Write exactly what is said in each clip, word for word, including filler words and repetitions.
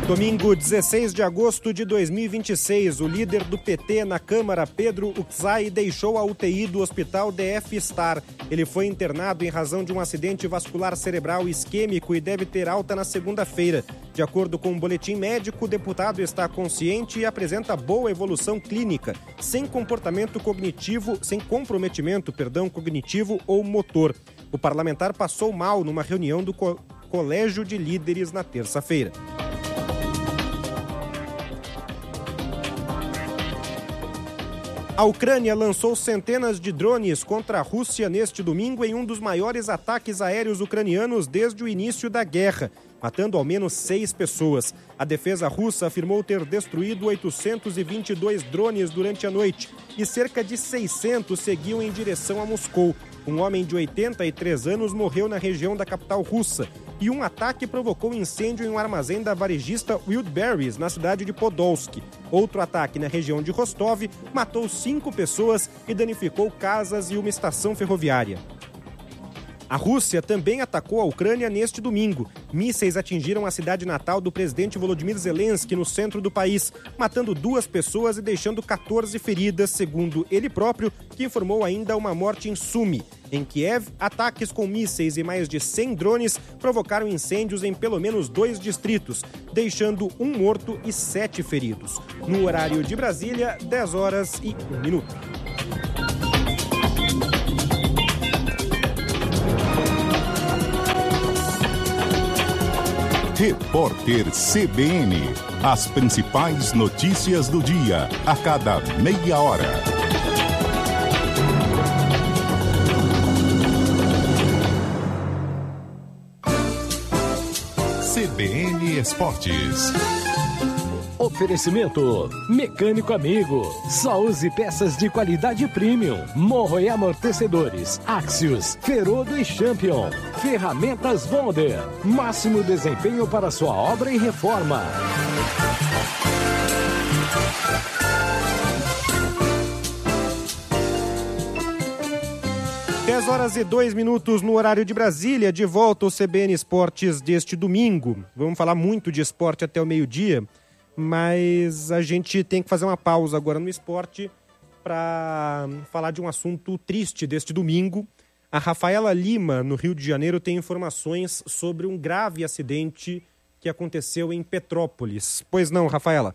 Domingo, dezesseis de agosto de dois mil e vinte e seis, o líder do P T na Câmara, Pedro Uczai, deixou a U T I do Hospital D F Star. Ele foi internado em razão de um acidente vascular cerebral isquêmico e deve ter alta na segunda-feira. De acordo com um boletim médico, o deputado está consciente e apresenta boa evolução clínica, sem comportamento cognitivo, sem comprometimento, perdão, cognitivo ou motor. O parlamentar passou mal numa reunião do co- Colégio de Líderes na terça-feira. A Ucrânia lançou centenas de drones contra a Rússia neste domingo em um dos maiores ataques aéreos ucranianos desde o início da guerra, matando ao menos seis pessoas. A defesa russa afirmou ter destruído oitocentos e vinte e dois drones durante a noite e cerca de seiscentos seguiam em direção a Moscou. Um homem de oitenta e três anos morreu na região da capital russa e um ataque provocou incêndio em um armazém da varejista Wildberries, na cidade de Podolsk. Outro ataque na região de Rostov matou cinco pessoas e danificou casas e uma estação ferroviária. A Rússia também atacou a Ucrânia neste domingo. Mísseis atingiram a cidade natal do presidente Volodymyr Zelensky, no centro do país, matando duas pessoas e deixando quatorze feridas, segundo ele próprio, que informou ainda uma morte em Sumy. Em Kiev, ataques com mísseis e mais de cem drones provocaram incêndios em pelo menos dois distritos, deixando um morto e sete feridos. No horário de Brasília, dez horas e um minuto. Repórter C B N. As principais notícias do dia, a cada meia hora. C B N Esportes. Oferecimento Mecânico Amigo. Só use peças de qualidade premium. Morro e amortecedores. Axios, Ferodo e Champion. Ferramentas Bonder. Máximo desempenho para sua obra e reforma. dez horas e dois minutos no horário de Brasília. De volta ao C B N Esportes deste domingo. Vamos falar muito de esporte até o meio-dia, mas a gente tem que fazer uma pausa agora no esporte para falar de um assunto triste deste domingo. A Rafaela Lima, no Rio de Janeiro, tem informações sobre um grave acidente que aconteceu em Petrópolis. Pois não, Rafaela?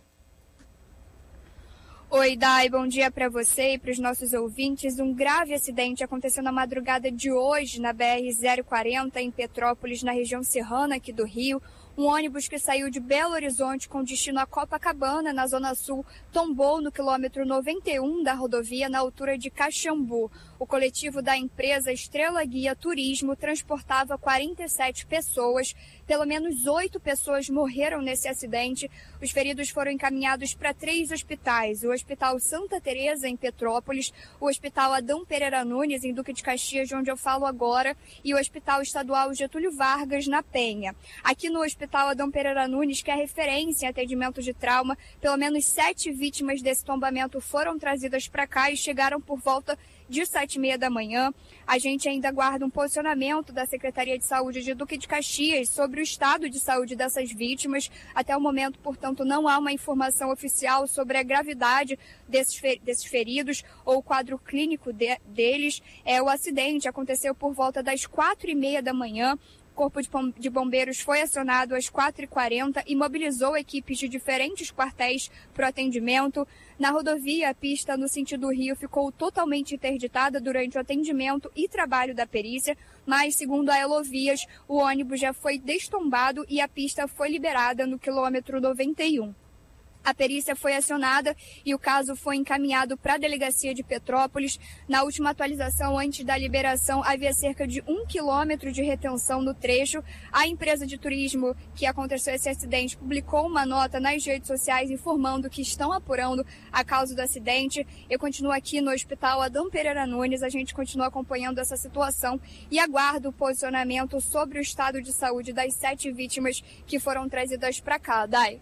Oi, Dai, bom dia para você e para os nossos ouvintes. Um grave acidente aconteceu na madrugada de hoje na B R zero quarenta, em Petrópolis, na região serrana aqui do Rio. Um ônibus que saiu de Belo Horizonte com destino a Copacabana, na Zona Sul, tombou no quilômetro noventa e um da rodovia, na altura de Caxambu. O coletivo da empresa Estrela Guia Turismo transportava quarenta e sete pessoas. Pelo menos oito pessoas morreram nesse acidente. Os feridos foram encaminhados para três hospitais: o Hospital Santa Teresa, em Petrópolis, o Hospital Adão Pereira Nunes, em Duque de Caxias, de onde eu falo agora, e o Hospital Estadual Getúlio Vargas, na Penha. Aqui no Hospital Adão Pereira Nunes, que é referência em atendimento de trauma, pelo menos sete vítimas desse tombamento foram trazidas para cá e chegaram por volta de sete e meia da manhã. A gente ainda aguarda um posicionamento da Secretaria de Saúde de Duque de Caxias sobre o estado de saúde dessas vítimas. Até o momento, portanto, não há uma informação oficial sobre a gravidade desses, desses feridos ou o quadro clínico de, deles. É, o acidente aconteceu por volta das quatro e meia da manhã. O Corpo de Bombeiros foi acionado às quatro e quarenta e mobilizou equipes de diferentes quartéis para o atendimento. Na rodovia, a pista no sentido Rio ficou totalmente interditada durante o atendimento e trabalho da perícia, mas, segundo a Elovias, o ônibus já foi destombado e a pista foi liberada no quilômetro noventa e um. A perícia foi acionada e o caso foi encaminhado para a delegacia de Petrópolis. Na última atualização, antes da liberação, havia cerca de um quilômetro de retenção no trecho. A empresa de turismo que aconteceu esse acidente publicou uma nota nas redes sociais informando que estão apurando a causa do acidente. Eu continuo aqui no Hospital Adão Pereira Nunes, a gente continua acompanhando essa situação e aguardo o posicionamento sobre o estado de saúde das sete vítimas que foram trazidas para cá. Dai.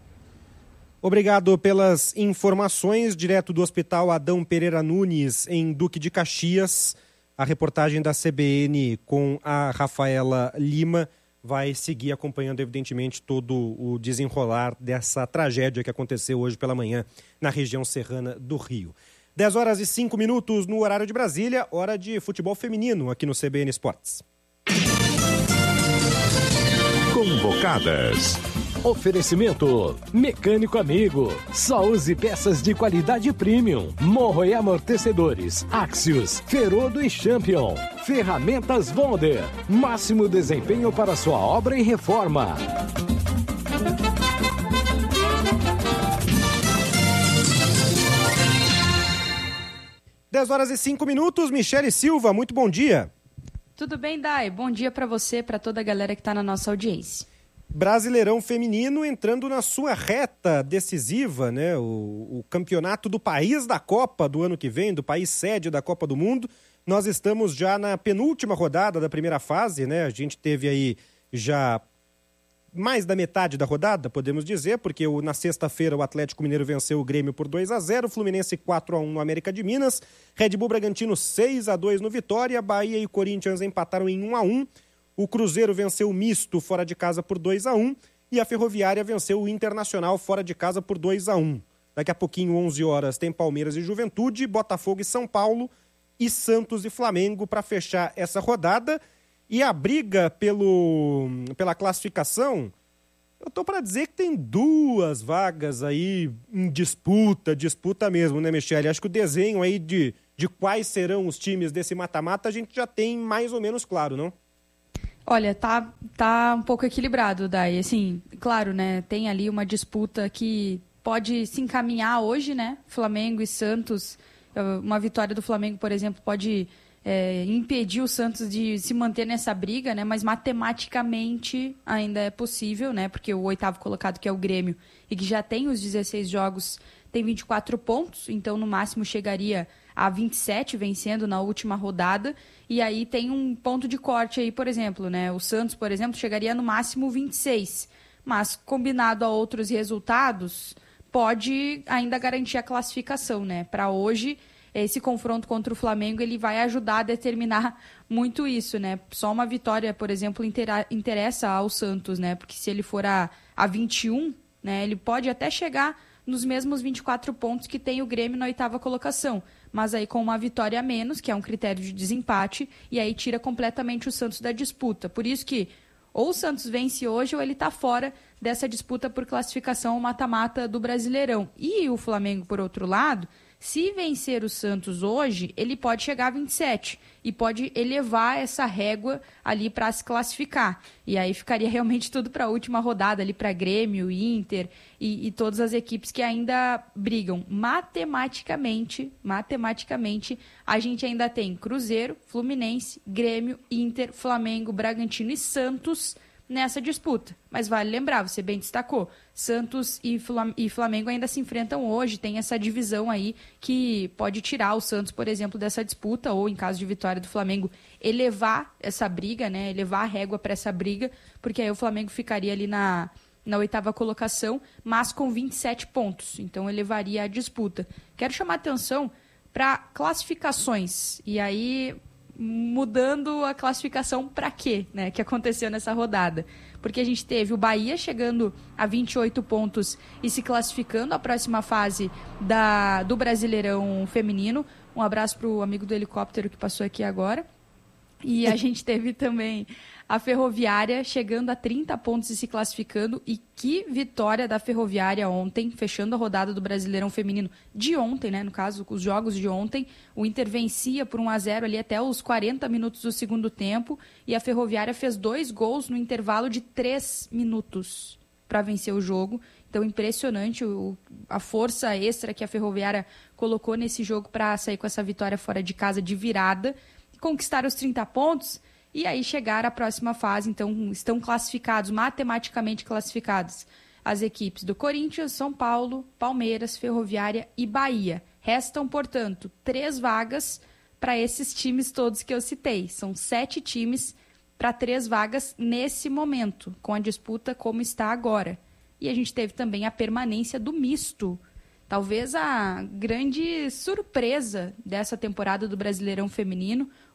Obrigado pelas informações, direto do Hospital Adão Pereira Nunes, em Duque de Caxias. A reportagem da C B N com a Rafaela Lima vai seguir acompanhando, evidentemente, todo o desenrolar dessa tragédia que aconteceu hoje pela manhã na região serrana do Rio. dez horas e cinco minutos no horário de Brasília, hora de futebol feminino aqui no C B N Esportes. Convocadas. Oferecimento Mecânico Amigo. Só use peças de qualidade premium. Morro e amortecedores. Axios, Ferodo e Champion. Ferramentas Wonder. Máximo desempenho para sua obra e reforma. dez horas e cinco minutos, Michele Silva, muito bom dia. Tudo bem, Dai? Bom dia para você, para toda a galera que está na nossa audiência. Brasileirão feminino entrando na sua reta decisiva, né? O, o campeonato do país da Copa do ano que vem, do país sede da Copa do Mundo. Nós estamos já na penúltima rodada da primeira fase, né? A gente teve aí já mais da metade da rodada, podemos dizer, porque o, na sexta-feira o Atlético Mineiro venceu o Grêmio por dois a zero, Fluminense quatro a um no América de Minas, Red Bull Bragantino seis a dois no Vitória, Bahia e Corinthians empataram em um a um, o Cruzeiro venceu o Misto fora de casa por dois a um e a Ferroviária venceu o Internacional fora de casa por dois a um. Daqui a pouquinho, onze horas, tem Palmeiras e Juventude, Botafogo e São Paulo e Santos e Flamengo para fechar essa rodada. E a briga pelo, pela classificação, eu tô para dizer que tem duas vagas aí em disputa, disputa mesmo, né, Michele? Acho que o desenho aí de, de quais serão os times desse mata-mata a gente já tem mais ou menos claro, não? Olha, tá, tá um pouco equilibrado, Dai. Assim, claro, né, tem ali uma disputa que pode se encaminhar hoje, né? Flamengo e Santos, uma vitória do Flamengo, por exemplo, pode é, impedir o Santos de se manter nessa briga, né? Mas matematicamente ainda é possível, né? Porque o oitavo colocado, que é o Grêmio, e que já tem os dezesseis jogos, tem vinte e quatro pontos, então no máximo chegaria a vinte e sete, vencendo na última rodada, e aí tem um ponto de corte aí, por exemplo, né? O Santos, por exemplo, chegaria no máximo vinte e seis, mas combinado a outros resultados, pode ainda garantir a classificação, né? Para hoje, esse confronto contra o Flamengo, ele vai ajudar a determinar muito isso, né? Só uma vitória, por exemplo, interessa ao Santos, né? Porque se ele for a, a vinte e um, né? Ele pode até chegar nos mesmos vinte e quatro pontos que tem o Grêmio na oitava colocação, mas aí com uma vitória a menos, que é um critério de desempate, e aí tira completamente o Santos da disputa. Por isso que ou o Santos vence hoje ou ele está fora dessa disputa por classificação mata-mata do Brasileirão. E o Flamengo, por outro lado, se vencer o Santos hoje, ele pode chegar a vinte e sete e pode elevar essa régua ali para se classificar. E aí ficaria realmente tudo para a última rodada ali para Grêmio, Inter e, e todas as equipes que ainda brigam. Matematicamente, matematicamente, a gente ainda tem Cruzeiro, Fluminense, Grêmio, Inter, Flamengo, Bragantino e Santos nessa disputa. Mas vale lembrar, você bem destacou, Santos e Flamengo ainda se enfrentam hoje, tem essa divisão aí que pode tirar o Santos, por exemplo, dessa disputa, ou em caso de vitória do Flamengo, elevar essa briga, né, elevar a régua para essa briga, porque aí o Flamengo ficaria ali na, na oitava colocação, mas com vinte e sete pontos, então elevaria a disputa. Quero chamar atenção para classificações, e aí mudando a classificação para quê, né, que aconteceu nessa rodada. Porque a gente teve o Bahia chegando a vinte e oito pontos e se classificando à próxima fase da, do Brasileirão Feminino. Um abraço para o amigo do helicóptero que passou aqui agora. E a gente teve também a Ferroviária chegando a trinta pontos e se classificando. E que vitória da Ferroviária ontem, fechando a rodada do Brasileirão Feminino de ontem, né? No caso, os jogos de ontem. O Inter vencia por um a zero ali até os quarenta minutos do segundo tempo. E a Ferroviária fez dois gols no intervalo de três minutos para vencer o jogo. Então, impressionante o, a força extra que a Ferroviária colocou nesse jogo para sair com essa vitória fora de casa de virada. Conquistar os trinta pontos e aí chegar à próxima fase. Então, estão classificados, matematicamente classificados, as equipes do Corinthians, São Paulo, Palmeiras, Ferroviária e Bahia. Restam, portanto, três vagas para esses times todos que eu citei. São sete times para três vagas nesse momento, com a disputa como está agora. E a gente teve também a permanência do misto. Talvez a grande surpresa dessa temporada do Brasileirão Feminino.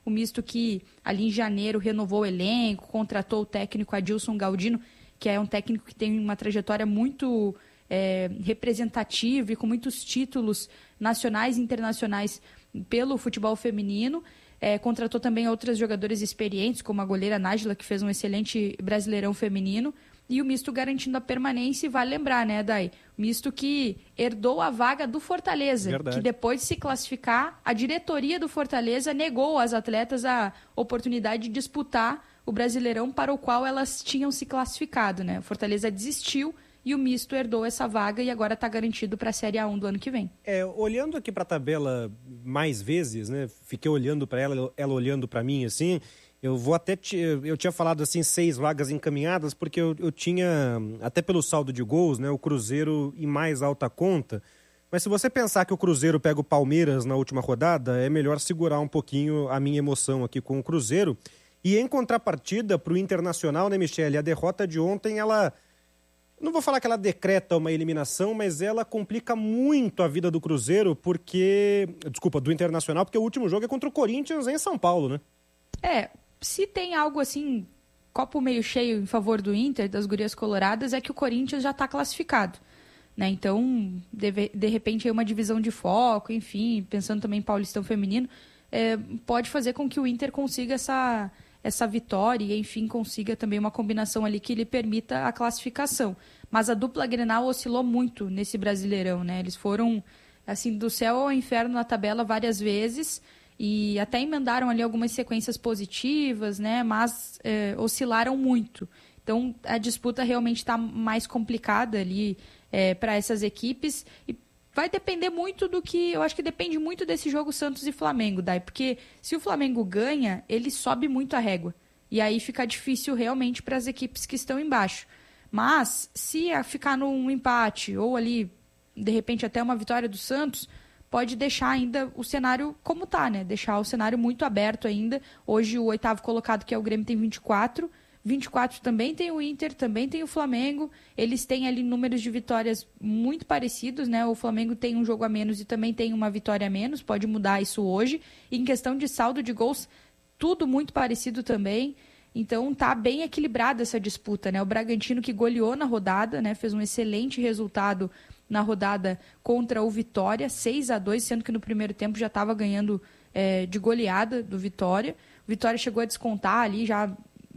O misto que ali em janeiro renovou o elenco, contratou o técnico Adilson Galdino, que é um técnico que tem uma trajetória muito é, representativa e com muitos títulos nacionais e internacionais pelo futebol feminino. É, contratou também outras jogadoras experientes, como a goleira Nájila, que fez um excelente Brasileirão feminino. E o misto garantindo a permanência, e vale lembrar, né, Day? O misto que herdou a vaga do Fortaleza, Verdade. Que depois de se classificar, a diretoria do Fortaleza negou às atletas a oportunidade de disputar o Brasileirão para o qual elas tinham se classificado, né? O Fortaleza desistiu e o misto herdou essa vaga e agora está garantido para a Série A um do ano que vem. É, olhando aqui para a tabela mais vezes, né? Fiquei olhando para ela, ela olhando para mim, assim... Eu vou até, te, eu tinha falado assim, seis vagas encaminhadas, porque eu, eu tinha, até pelo saldo de gols, né, o Cruzeiro em mais alta conta. Mas se você pensar que o Cruzeiro pega o Palmeiras na última rodada, é melhor segurar um pouquinho a minha emoção aqui com o Cruzeiro. E em contrapartida para o Internacional, né, Michele, a derrota de ontem, ela... Não vou falar que ela decreta uma eliminação, mas ela complica muito a vida do Cruzeiro, porque... Desculpa, do Internacional, porque o último jogo é contra o Corinthians em São Paulo, né? É... Se tem algo assim, copo meio cheio em favor do Inter, das gurias coloradas, é que o Corinthians já está classificado, né? Então, de, de repente, aí uma divisão de foco, enfim, pensando também em Paulistão feminino, é, pode fazer com que o Inter consiga essa, essa vitória e, enfim, consiga também uma combinação ali que lhe permita a classificação. Mas a dupla Grenal oscilou muito nesse Brasileirão, né? Eles foram, assim, do céu ao inferno na tabela várias vezes... E até emendaram ali algumas sequências positivas, né? Mas é, oscilaram muito. Então, a disputa realmente está mais complicada ali é, para essas equipes. E vai depender muito do que... Eu acho que depende muito desse jogo Santos e Flamengo, Dai. Porque se o Flamengo ganha, ele sobe muito a régua. E aí fica difícil realmente para as equipes que estão embaixo. Mas, se ficar num empate ou ali, de repente, até uma vitória do Santos... pode deixar ainda o cenário como está, né? Deixar o cenário muito aberto ainda. Hoje o oitavo colocado, que é o Grêmio, tem vinte e quatro. vinte e quatro também tem o Inter, também tem o Flamengo. Eles têm ali números de vitórias muito parecidos, né? O Flamengo tem um jogo a menos e também tem uma vitória a menos. Pode mudar isso hoje. E em questão de saldo de gols, tudo muito parecido também. Então tá bem equilibrada essa disputa, né? O Bragantino, que goleou na rodada, né? Fez um excelente resultado na rodada contra o Vitória, seis a dois, sendo que no primeiro tempo já estava ganhando é, de goleada do Vitória. O Vitória chegou a descontar ali já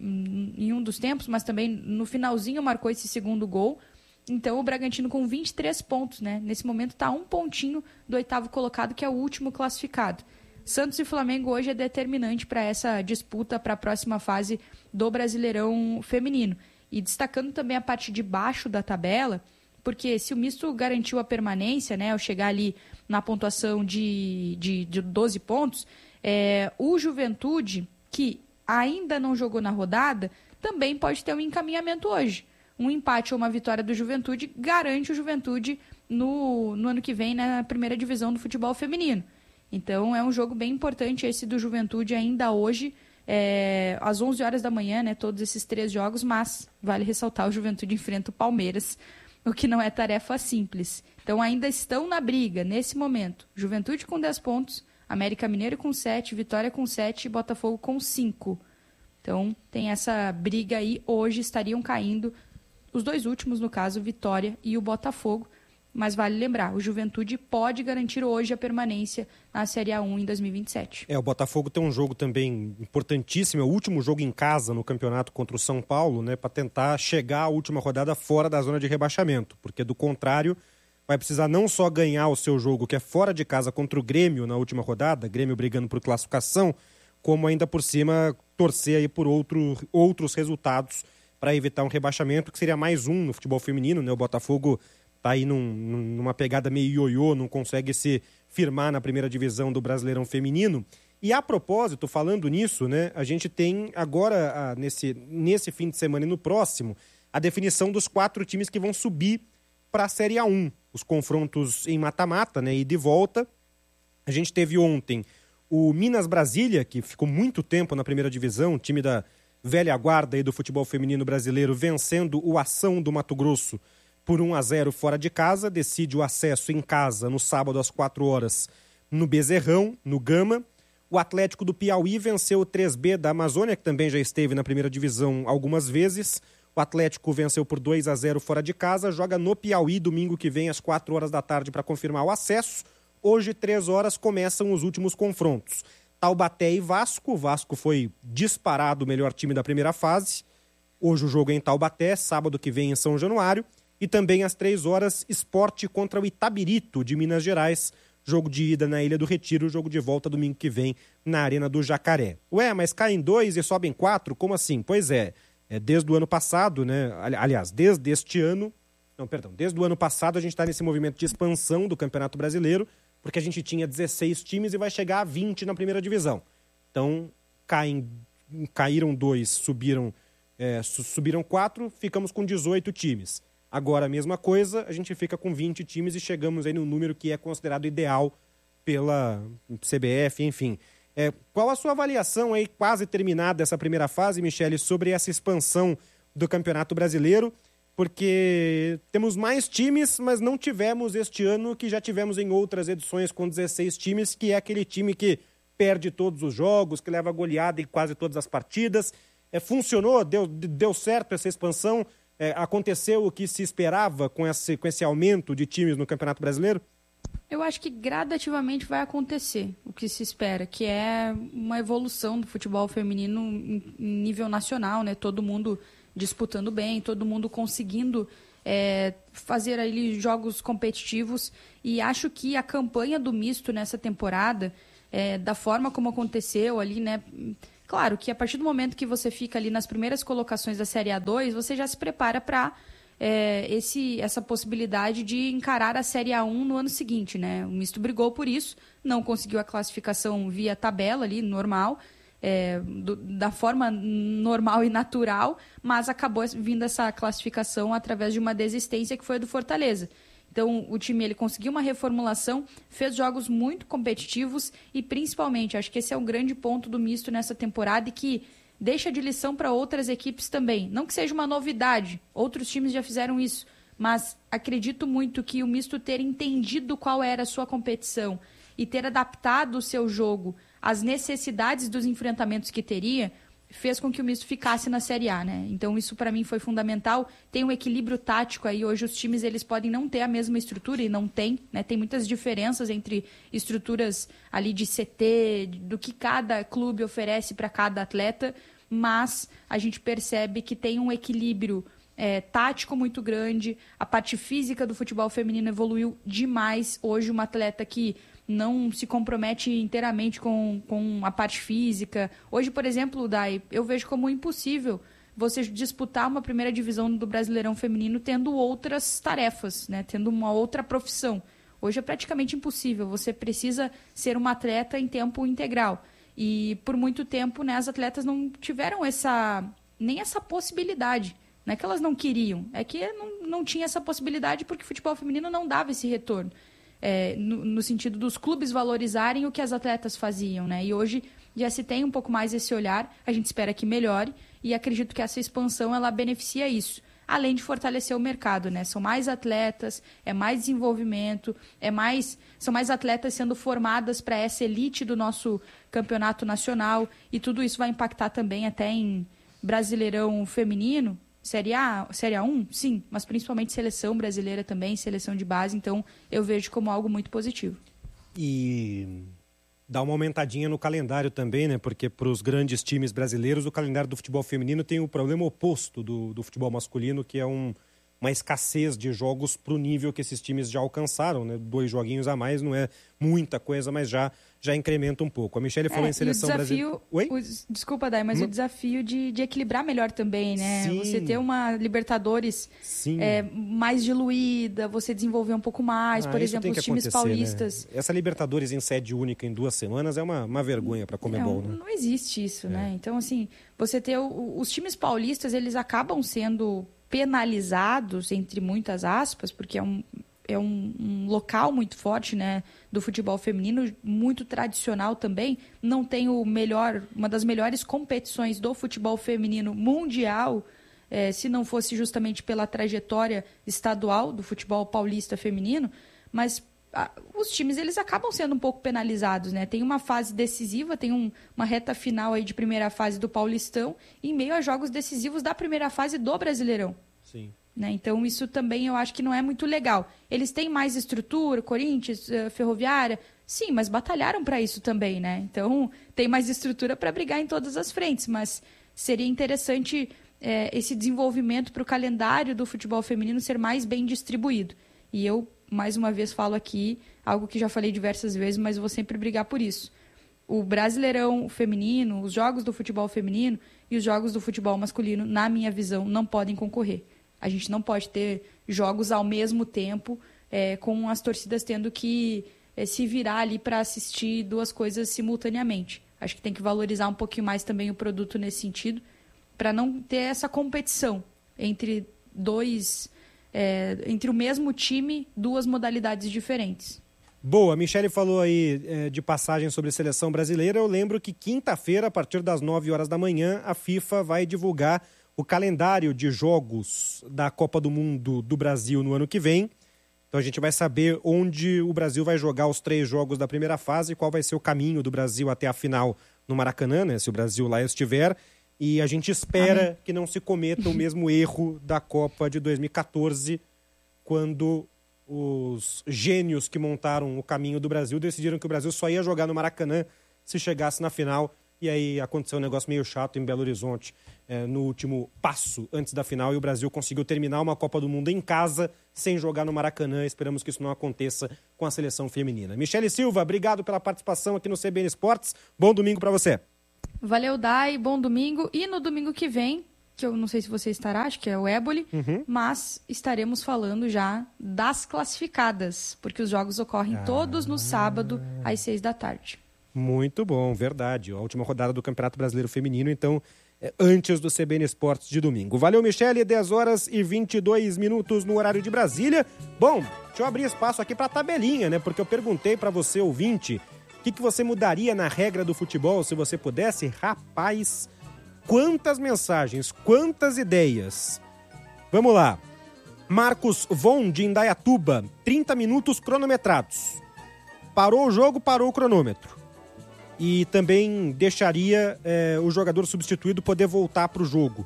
em um dos tempos, mas também no finalzinho marcou esse segundo gol. Então o Bragantino com vinte e três pontos, né? Nesse momento está um pontinho do oitavo colocado, que é o último classificado. Santos e Flamengo hoje é determinante para essa disputa para a próxima fase do Brasileirão feminino. E destacando também a parte de baixo da tabela, porque se o misto garantiu a permanência, né, ao chegar ali na pontuação de, de, de doze pontos, é, o Juventude, que ainda não jogou na rodada, também pode ter um encaminhamento hoje. Um empate ou uma vitória do Juventude garante o Juventude no, no ano que vem na primeira divisão do futebol feminino. Então é um jogo bem importante esse do Juventude ainda hoje, é, às onze horas da manhã, né, todos esses três jogos, mas vale ressaltar, o Juventude enfrenta o Palmeiras, o que não é tarefa simples. Então ainda estão na briga, nesse momento. Juventude com dez pontos, América Mineiro com sete, Vitória com sete e Botafogo com cinco. Então tem essa briga aí. Hoje estariam caindo os dois últimos, no caso, Vitória e o Botafogo. Mas vale lembrar, o Juventude pode garantir hoje a permanência na Série A um em dois mil e vinte e sete. É, o Botafogo tem um jogo também importantíssimo, é o último jogo em casa no campeonato contra o São Paulo, né, para tentar chegar à última rodada fora da zona de rebaixamento, porque do contrário vai precisar não só ganhar o seu jogo, que é fora de casa, contra o Grêmio na última rodada, Grêmio brigando por classificação, como ainda por cima torcer aí por outro, outros resultados para evitar um rebaixamento, que seria mais um no futebol feminino, né, o Botafogo está aí num, numa pegada meio ioiô, não consegue se firmar na primeira divisão do Brasileirão Feminino. E a propósito, falando nisso, né, a gente tem agora, nesse, nesse fim de semana e no próximo, a definição dos quatro times que vão subir para a Série A um. Os confrontos em mata-mata, né, e de volta. A gente teve ontem o Minas Brasília, que ficou muito tempo na primeira divisão, time da velha guarda aí do futebol feminino brasileiro, vencendo o Ação do Mato Grosso por um a zero fora de casa, decide o acesso em casa no sábado às quatro horas no Bezerrão, no Gama. O Atlético do Piauí venceu o três B da Amazônia, que também já esteve na primeira divisão algumas vezes. O Atlético venceu por dois a zero fora de casa, joga no Piauí domingo que vem às quatro horas da tarde para confirmar o acesso. Hoje, três horas, começam os últimos confrontos. Taubaté e Vasco. O Vasco foi disparado o melhor time da primeira fase. Hoje o jogo é em Taubaté, sábado que vem em São Januário. E também às três horas, Sport contra o Itabirito, de Minas Gerais. Jogo de ida na Ilha do Retiro, jogo de volta domingo que vem na Arena do Jacaré. Ué, mas caem dois e sobem quatro? Como assim? Pois é, é desde o ano passado, né? Aliás, desde este ano, não, perdão, desde o ano passado a gente está nesse movimento de expansão do Campeonato Brasileiro, porque a gente tinha dezesseis times e vai chegar a vinte na primeira divisão. Então, caem, caíram dois, subiram, é, subiram quatro, ficamos com dezoito times. Agora a mesma coisa, a gente fica com vinte times e chegamos aí no número que é considerado ideal pela C B F, enfim. É, qual a sua avaliação aí, quase terminada essa primeira fase, Michele, sobre essa expansão do Campeonato Brasileiro? Porque temos mais times, mas não tivemos este ano que já tivemos em outras edições com dezesseis times, que é aquele time que perde todos os jogos, que leva goleada em quase todas as partidas. É, funcionou? Deu, deu certo essa expansão? É, aconteceu o que se esperava com esse, com esse aumento de times no Campeonato Brasileiro? Eu acho que gradativamente vai acontecer o que se espera, que é uma evolução do futebol feminino em nível nacional, né? Todo mundo disputando bem, todo mundo conseguindo é, fazer ali jogos competitivos. E acho que a campanha do misto nessa temporada, é, da forma como aconteceu ali, né? Claro que a partir do momento que você fica ali nas primeiras colocações da Série A dois, você já se prepara para é, esse, essa possibilidade de encarar a Série A um no ano seguinte, né? O misto brigou por isso, não conseguiu a classificação via tabela ali, normal, é, do, da forma normal e natural, mas acabou vindo essa classificação através de uma desistência que foi a do Fortaleza. Então, o time ele conseguiu uma reformulação, fez jogos muito competitivos e, principalmente, acho que esse é o grande ponto do misto nessa temporada e que deixa de lição para outras equipes também. Não que seja uma novidade, outros times já fizeram isso, mas acredito muito que o misto ter entendido qual era a sua competição e ter adaptado o seu jogo às necessidades dos enfrentamentos que teria, fez com que o misto ficasse na Série A, né? Então isso para mim foi fundamental. Tem um equilíbrio tático aí. Hoje os times eles podem não ter a mesma estrutura e não tem, né? Tem muitas diferenças entre estruturas ali de C T, do que cada clube oferece para cada atleta, mas a gente percebe que tem um equilíbrio é, tático muito grande. A parte física do futebol feminino evoluiu demais. Hoje uma atleta que não se compromete inteiramente com, com a parte física. Hoje, por exemplo, Dai, eu vejo como impossível você disputar uma primeira divisão do Brasileirão Feminino tendo outras tarefas, né? Tendo uma outra profissão. Hoje é praticamente impossível. Você precisa ser uma atleta em tempo integral. E por muito tempo, né, as atletas não tiveram essa, nem essa possibilidade. Não é que elas não queriam, é que não, não tinha essa possibilidade porque o futebol feminino não dava esse retorno. É, no, no sentido dos clubes valorizarem o que as atletas faziam, né? E hoje já se tem um pouco mais esse olhar, a gente espera que melhore e acredito que essa expansão ela beneficia isso, além de fortalecer o mercado, né? São mais atletas, é mais desenvolvimento, é mais, são mais atletas sendo formadas para essa elite do nosso campeonato nacional e tudo isso vai impactar também até em Brasileirão feminino. Série A, Série A um, sim, mas principalmente seleção brasileira também, seleção de base, então eu vejo como algo muito positivo. E dá uma aumentadinha no calendário também, né? Porque para os grandes times brasileiros, o calendário do futebol feminino tem o problema oposto do, do futebol masculino, que é um, uma escassez de jogos para o nível que esses times já alcançaram, né? Dois joguinhos a mais não é muita coisa, mas já, já incrementa um pouco. A Michele falou é, em seleção brasileira. Oi? O, desculpa, Dai, mas hum? o desafio de, de equilibrar melhor também, né? Sim. Você ter uma Libertadores é, mais diluída, você desenvolver um pouco mais, ah, por exemplo, os times paulistas. Né? Essa Libertadores em sede única em duas semanas é uma, uma vergonha para a Conmebol, não, né? Não existe isso, é. né? Então, assim, você ter o, os times paulistas, eles acabam sendo penalizados, entre muitas aspas, porque é um, é um, um local muito forte, né, do futebol feminino, muito tradicional também, não tem o melhor, uma das melhores competições do futebol feminino mundial, é, se não fosse justamente pela trajetória estadual do futebol paulista feminino, mas os times eles acabam sendo um pouco penalizados, né? Tem uma fase decisiva, tem um, uma reta final aí de primeira fase do Paulistão, em meio a jogos decisivos da primeira fase do Brasileirão. Sim. Né? Então isso também eu acho que não é muito legal. Eles têm mais estrutura, Corinthians, uh, Ferroviária, sim, mas batalharam para isso também, né? Então tem mais estrutura para brigar em todas as frentes, mas seria interessante é, esse desenvolvimento para o calendário do futebol feminino ser mais bem distribuído. E eu, mais uma vez, falo aqui, algo que já falei diversas vezes, mas vou sempre brigar por isso. O Brasileirão feminino, os jogos do futebol feminino e os jogos do futebol masculino, na minha visão, não podem concorrer. A gente não pode ter jogos ao mesmo tempo, é, com as torcidas tendo que é, se virar ali para assistir duas coisas simultaneamente. Acho que tem que valorizar um pouquinho mais também o produto nesse sentido, para não ter essa competição entre dois, é, entre o mesmo time, duas modalidades diferentes. Boa, a Michele falou aí é, de passagem sobre a seleção brasileira. Eu lembro que quinta-feira, a partir das nove horas da manhã, a FIFA vai divulgar o calendário de jogos da Copa do Mundo do Brasil no ano que vem. Então a gente vai saber onde o Brasil vai jogar os três jogos da primeira fase e qual vai ser o caminho do Brasil até a final no Maracanã, né, se o Brasil lá estiver. E a gente espera Amém. que não se cometa o mesmo erro da Copa de dois mil e catorze, quando os gênios que montaram o caminho do Brasil decidiram que o Brasil só ia jogar no Maracanã se chegasse na final. E aí aconteceu um negócio meio chato em Belo Horizonte, é, no último passo antes da final, e o Brasil conseguiu terminar uma Copa do Mundo em casa, sem jogar no Maracanã. Esperamos que isso não aconteça com a seleção feminina. Michele Silva, obrigado pela participação aqui no C B N Esportes. Bom domingo para você. Valeu, Dai, bom domingo. E no domingo que vem, que eu não sei se você estará, acho que é o Éboli, uhum. mas estaremos falando já das classificadas, porque os jogos ocorrem ah. todos no sábado, às seis da tarde. Muito bom, verdade. A última rodada do Campeonato Brasileiro Feminino, então, é antes do C B N Esportes de domingo. Valeu, Michele, dez horas e vinte e dois minutos no horário de Brasília. Bom, deixa eu abrir espaço aqui para a tabelinha, né? Porque eu perguntei para você, ouvinte, o que, que você mudaria na regra do futebol se você pudesse? Rapaz, quantas mensagens, quantas ideias. Vamos lá. Marcos Von, de Indaiatuba, trinta minutos cronometrados. Parou o jogo, parou o cronômetro. E também deixaria é, o jogador substituído poder voltar para o jogo.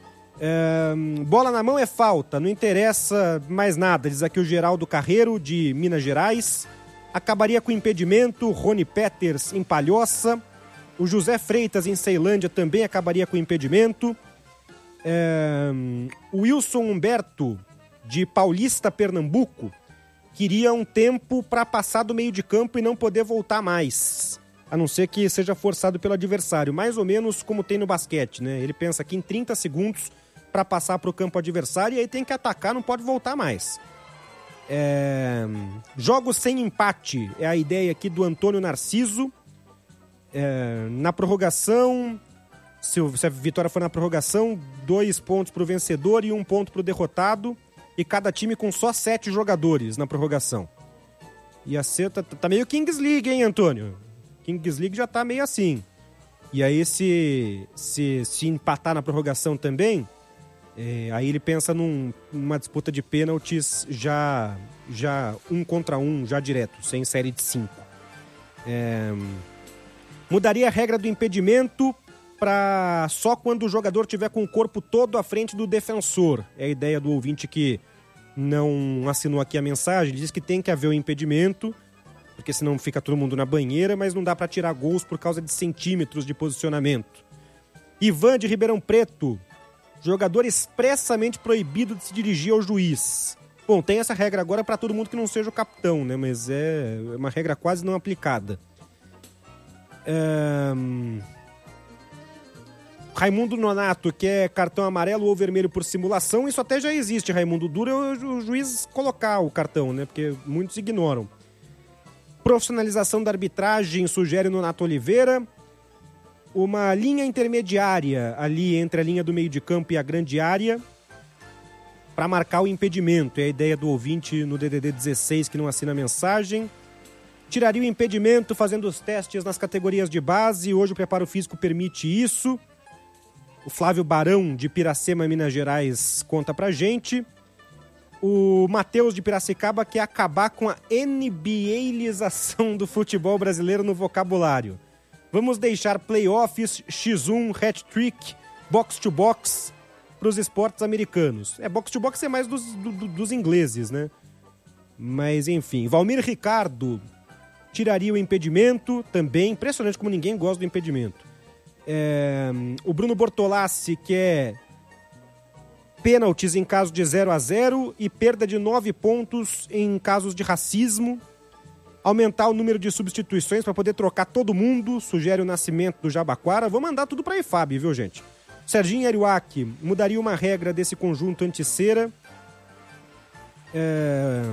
É, bola na mão é falta, não interessa mais nada, diz aqui o Geraldo Carreiro, de Minas Gerais. Acabaria com impedimento, Rony Peters em Palhoça. O José Freitas em Ceilândia também acabaria com impedimento. É, o Wilson Humberto, de Paulista, Pernambuco, queria um tempo para passar do meio de campo e não poder voltar mais, a não ser que seja forçado pelo adversário, mais ou menos como tem no basquete, né? Ele pensa aqui em trinta segundos para passar para o campo adversário e aí tem que atacar, não pode voltar mais. É... Jogos sem empate é a ideia aqui do Antônio Narciso. É... Na prorrogação, se a vitória for na prorrogação, dois pontos para o vencedor e um ponto para o derrotado, e cada time com só sete jogadores na prorrogação. E a C tá, tá meio Kings League, hein, Antônio? Kings League já tá meio assim. E aí, se, se, se empatar na prorrogação também, é, aí ele pensa num, numa disputa de pênaltis já, já um contra um, já direto, sem série de cinco. É, mudaria a regra do impedimento para só quando o jogador tiver com o corpo todo à frente do defensor. É a ideia do ouvinte que não assinou aqui a mensagem. Ele diz que tem que haver o impedimento, porque senão fica todo mundo na banheira, mas não dá para tirar gols por causa de centímetros de posicionamento. Ivan, de Ribeirão Preto, jogador expressamente proibido de se dirigir ao juiz. Bom, tem essa regra agora para todo mundo que não seja o capitão, né? Mas é uma regra quase não aplicada. É... Raimundo Nonato, que é cartão amarelo ou vermelho por simulação, isso até já existe, Raimundo. Duro é o juiz colocar o cartão, né? Porque muitos ignoram. Profissionalização da arbitragem, sugere Nonato Oliveira. Uma linha intermediária ali entre a linha do meio de campo e a grande área para marcar o impedimento. É a ideia do ouvinte no D D D dezesseis que não assina a mensagem. Tiraria o impedimento fazendo os testes nas categorias de base. Hoje o preparo físico permite isso. O Flávio Barão, de Piracema, Minas Gerais, conta pra gente. O Matheus de Piracicaba quer acabar com a N B A-lização do futebol brasileiro no vocabulário. Vamos deixar playoffs, X um, hat-trick, box-to-box para os esportes americanos. É, box-to-box é mais dos, do, dos ingleses, né? Mas, enfim. Valmir Ricardo tiraria o impedimento também. Impressionante como ninguém gosta do impedimento. É, o Bruno Bortolassi quer pênaltis em caso de zero a zero e perda de nove pontos em casos de racismo. Aumentar o número de substituições para poder trocar todo mundo, sugere o Nascimento do Jabaquara. Vou mandar tudo para a IFAB, viu, gente? Serginho Ariuaki mudaria uma regra desse conjunto anti-cera. É...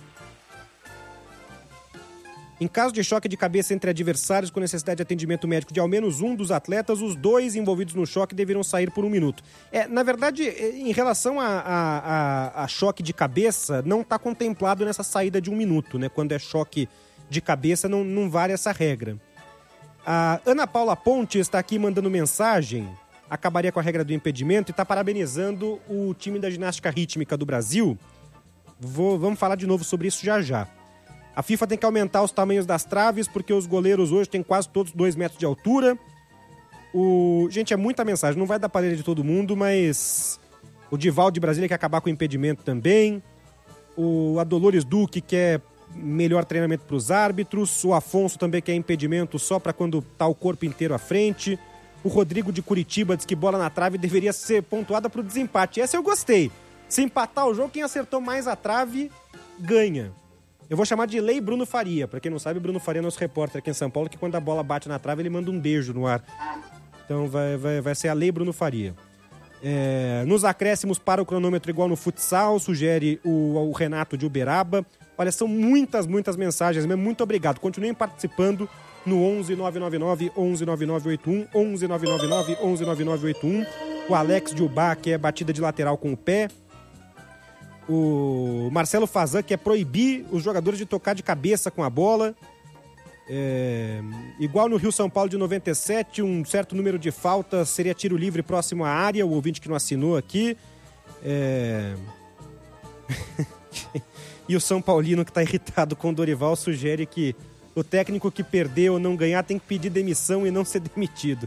Em caso de choque de cabeça entre adversários com necessidade de atendimento médico de ao menos um dos atletas, os dois envolvidos no choque deverão sair por um minuto. É, na verdade, em relação a, a, a, a choque de cabeça, não está contemplado nessa saída de um minuto, né? Quando é choque de cabeça, não, não vale essa regra. A Ana Paula Ponte está aqui mandando mensagem, acabaria com a regra do impedimento e está parabenizando o time da ginástica rítmica do Brasil. Vou, vamos falar de novo sobre isso já já. A FIFA tem que aumentar os tamanhos das traves, porque os goleiros hoje têm quase todos dois metros de altura. O... Gente, é muita mensagem, não vai dar para ler de todo mundo, mas o Divaldo de Brasília quer acabar com o impedimento também. O a Dolores Duque quer melhor treinamento para os árbitros. O Afonso também quer impedimento só para quando tá o corpo inteiro à frente. O Rodrigo de Curitiba diz que bola na trave deveria ser pontuada para o desempate. Essa eu gostei. Se empatar o jogo, quem acertou mais a trave ganha. Eu vou chamar de Lei Bruno Faria. Pra quem não sabe, Bruno Faria é nosso repórter aqui em São Paulo, que quando a bola bate na trave, ele manda um beijo no ar. Então vai, vai, vai ser a Lei Bruno Faria. É, nos acréscimos para o cronômetro igual no futsal, sugere o, o Renato de Uberaba. Olha, são muitas, muitas mensagens mesmo. Muito obrigado. Continuem participando no onze nove nove nove, onze nove nove oito um, onze nove nove nove, onze nove nove oito um. O Alex de Ubá, que é batida de lateral com o pé. O Marcelo Fazan quer proibir os jogadores de tocar de cabeça com a bola. É... Igual no Rio São Paulo de noventa e sete, um certo número de faltas seria tiro livre próximo à área. O ouvinte que não assinou aqui. É... E o São Paulino, que está irritado com o Dorival, sugere que o técnico que perder ou não ganhar tem que pedir demissão e não ser demitido.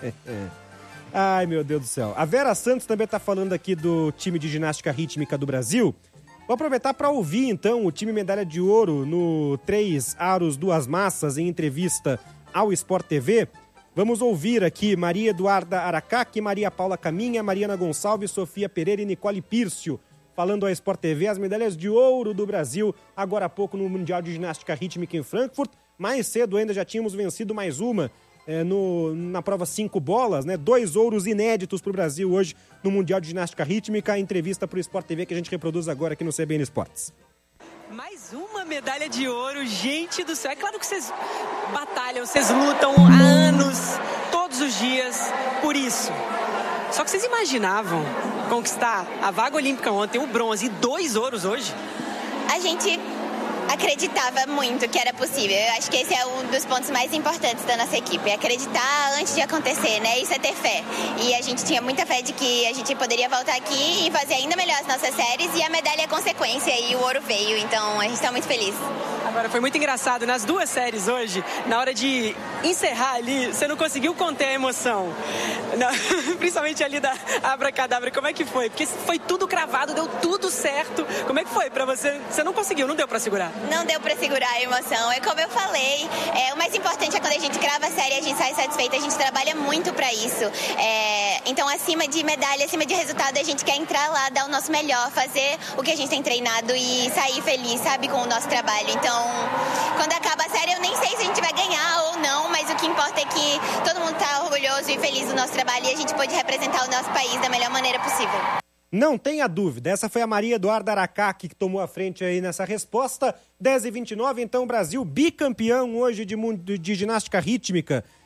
Ai, meu Deus do céu. A Vera Santos também está falando aqui do time de ginástica rítmica do Brasil. Vou aproveitar para ouvir, então, o time medalha de ouro no Três Aros Duas Massas em entrevista ao Sport T V. Vamos ouvir aqui Maria Eduarda Aracaque, Maria Paula Caminha, Mariana Gonçalves, Sofia Pereira e Nicole Pírcio, falando ao Sport T V as medalhas de ouro do Brasil, agora há pouco no Mundial de Ginástica Rítmica em Frankfurt. Mais cedo ainda já tínhamos vencido mais uma É, no, na prova cinco bolas, né? Dois ouros inéditos para o Brasil hoje no Mundial de Ginástica Rítmica. A entrevista para o Sport T V que a gente reproduz agora aqui no C B N Esportes. Mais uma medalha de ouro, gente do céu. É claro que vocês batalham, vocês lutam há anos, todos os dias, por isso. Só que vocês imaginavam conquistar a vaga olímpica ontem, o bronze e dois ouros hoje? A gente acreditava muito que era possível. Eu acho que esse é um dos pontos mais importantes da nossa equipe. Acreditar antes de acontecer, né? Isso é ter fé. E a gente tinha muita fé de que a gente poderia voltar aqui e fazer ainda melhor as nossas séries, e a medalha é consequência e o ouro veio. Então a gente está muito feliz. Agora, foi muito engraçado. Nas duas séries hoje, na hora de encerrar ali, você não conseguiu conter a emoção. Não, principalmente ali da abracadabra. Como é que foi? Porque foi tudo cravado, deu tudo certo. Como é que foi pra você? Você não conseguiu, não deu pra segurar? Não deu pra segurar a emoção. É como eu falei, é, o mais importante é quando a gente grava a série, a gente sai satisfeita, a gente trabalha muito pra isso. É, então, acima de medalha, acima de resultado, a gente quer entrar lá, dar o nosso melhor, fazer o que a gente tem treinado e sair feliz, sabe, com o nosso trabalho. Então, quando acaba a série, eu nem sei se a gente vai ganhar ou não, mas o que importa é que todo mundo tá orgulhoso e feliz do nosso trabalho e a gente pode representar o nosso país da melhor maneira possível. Não tenha dúvida, essa foi a Maria Eduarda Aracaque que tomou a frente aí nessa resposta. dez e vinte e nove, então o Brasil bicampeão hoje de, de ginástica rítmica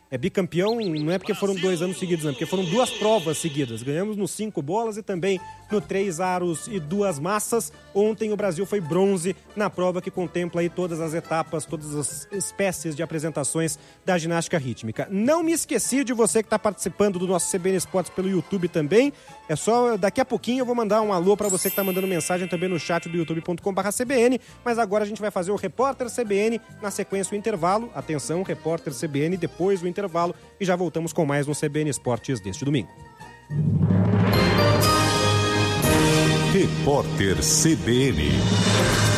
é bicampeão, não é porque foram dois anos seguidos, não, porque foram duas provas seguidas. Ganhamos no cinco bolas e também no três aros e duas massas. Ontem o Brasil foi bronze na prova que contempla aí todas as etapas, todas as espécies de apresentações da ginástica rítmica. Não me esqueci de você que está participando do nosso C B N Esportes pelo YouTube também. É só, daqui a pouquinho eu vou mandar um alô para você que está mandando mensagem também no chat do youtube ponto com barra C B N, mas agora a gente vai fazer o Repórter C B N, na sequência o intervalo. Atenção, Repórter C B N, depois o intervalo, e já voltamos com mais no C B N Esportes deste domingo. Repórter C B N.